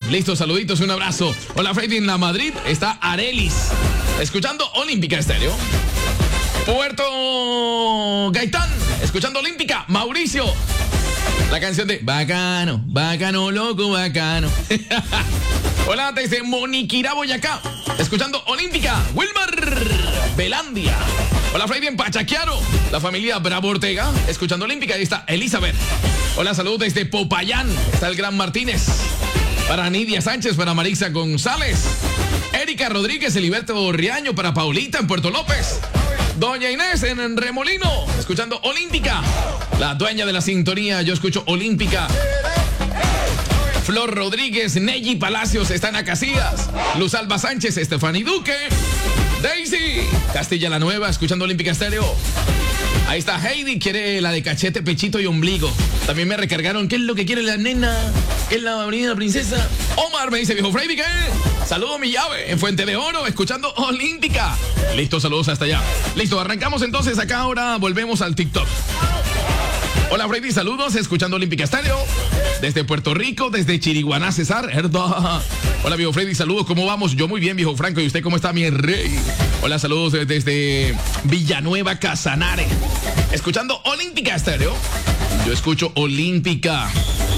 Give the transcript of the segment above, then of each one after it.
Listo, saluditos, un abrazo. Hola, Freddy, en la Madrid está Arelis, escuchando Olímpica Estéreo. Puerto Gaitán, escuchando Olímpica. Mauricio, la canción de Bacano, bacano, loco, bacano. Hola, desde Moniquirá, Boyacá, escuchando Olímpica. Wilmar Belandia. Hola, Freddy, en Pachaquiaro, la familia Bravo Ortega, escuchando Olímpica. Ahí está Elizabeth. Hola, saludos desde Popayán, está el Gran Martínez. Para Nidia Sánchez, para Marisa González. Erika Rodríguez, Eliberto Riaño, para Paulita en Puerto López. Doña Inés en Remolino, escuchando Olímpica. La dueña de la sintonía, yo escucho Olímpica. Flor Rodríguez, Neji Palacios, está en Acacias. Luz Alba Sánchez, Estefany Duque. Daisy Castilla la Nueva, escuchando Olímpica Estéreo. Ahí está Heidi, quiere la de cachete, pechito y ombligo. También me recargaron, ¿qué es lo que quiere la nena? ¿Qué es la avenida princesa? Omar me dice, viejo Freddy, ¿qué? Saludo mi llave en Fuente de Oro, escuchando Olímpica. Listo, saludos hasta allá. Listo, arrancamos entonces acá, ahora volvemos al TikTok. Hola Freddy, saludos, escuchando Olímpica Estéreo. Desde Puerto Rico, desde Chiriguaná, César. Hola viejo Freddy, saludos, ¿cómo vamos? Yo muy bien, viejo Franco, ¿y usted cómo está, mi rey? Hola, saludos desde Villanueva, Casanare. Escuchando Olímpica Estéreo. Yo escucho Olímpica.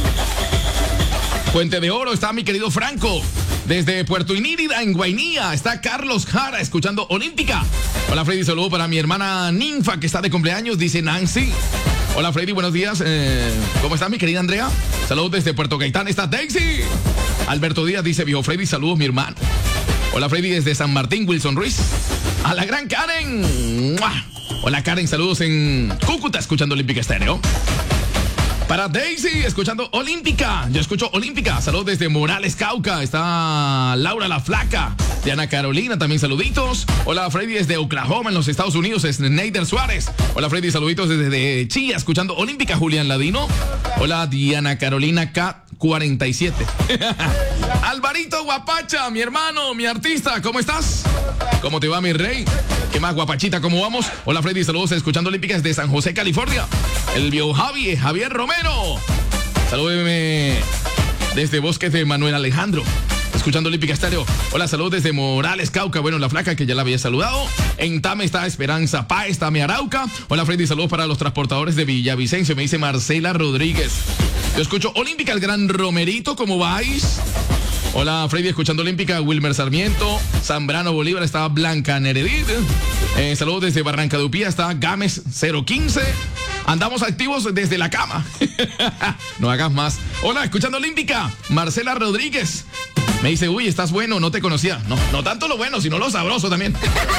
Fuente de Oro está mi querido Franco. Desde Puerto Inírida, en Guainía, está Carlos Jara, escuchando Olímpica. Hola Freddy, saludo para mi hermana Ninfa, que está de cumpleaños, dice Nancy. Hola Freddy, buenos días. ¿Cómo está mi querida Andrea? Saludos desde Puerto Gaitán, está Daisy. Alberto Díaz dice, viejo Freddy, saludos mi hermano. Hola Freddy, desde San Martín, Wilson Ruiz. A la gran Karen. ¡Mua! Hola Karen, saludos en Cúcuta, escuchando Olímpica Estéreo. Para Daisy, escuchando Olímpica. Yo escucho Olímpica. Saludos desde Morales, Cauca. Está Laura la Flaca. Diana Carolina, también saluditos. Hola Freddy desde Oklahoma, en los Estados Unidos. Es Neider Suárez. Hola Freddy, saluditos desde Chía, escuchando Olímpica. Julián Ladino. Hola Diana Carolina K47. Alvarito Guapacha, mi hermano, mi artista. ¿Cómo estás? ¿Cómo te va, mi rey? ¿Qué más, guapachita? ¿Cómo vamos? Hola Freddy, saludos escuchando Olímpicas de San José, California. El bio Javier Romero. Salúdeme desde Bosques de Manuel Alejandro, escuchando Olímpica Estéreo. Hola, saludos desde Morales, Cauca. Bueno, la Flaca, que ya la había saludado. En Tame está Esperanza Páez, Tame Arauca. Hola Freddy, saludos para los transportadores de Villavicencio. Me dice Marcela Rodríguez. Yo escucho Olímpica, el gran Romerito. ¿Cómo vais? Hola Freddy, escuchando Olímpica. Wilmer Sarmiento, Zambrano Bolívar, está Blanca Neredit. Saludos desde Barranca de Upía, está Gámez 015. Andamos activos desde la cama. No hagas más. Hola, escuchando Olímpica. Marcela Rodríguez me dice, uy, estás bueno, no te conocía. No tanto lo bueno, sino lo sabroso también.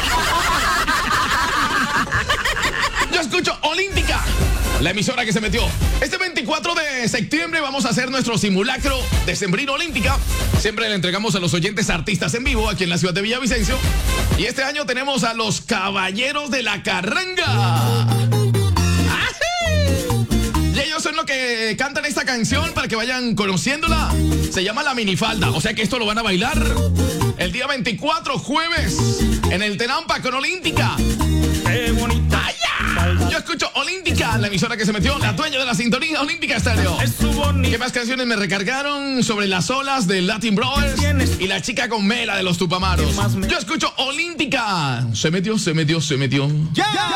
Yo escucho Olímpica, la emisora que se metió. Este 24 de septiembre vamos a hacer nuestro simulacro decembrino Olímpica. Siempre le entregamos a los oyentes artistas en vivo aquí en la ciudad de Villavicencio. Y este año tenemos a los Caballeros de la Carranga. Y ellos son los que cantan esta canción para que vayan conociéndola. Se llama La Minifalda. O sea que esto lo van a bailar el día 24, jueves, en el Tenampa con Olímpica. ¡Qué bonita! Yo escucho Olímpica, la emisora que se metió, la dueña de la sintonía Olímpica Estéreo. ¿Qué más canciones me recargaron? Sobre las olas de Latin Brothers y La Chica con Mela de los Tupamaros. Yo escucho Olímpica. Se metió.